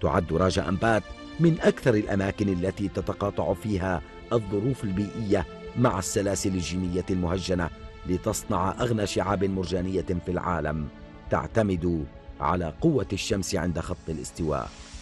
تعد راجا أمبات من أكثر الأماكن التي تتقاطع فيها الظروف البيئية مع السلاسل الجينية المهجنة لتصنع أغنى شعاب مرجانية في العالم تعتمد على قوة الشمس عند خط الاستواء.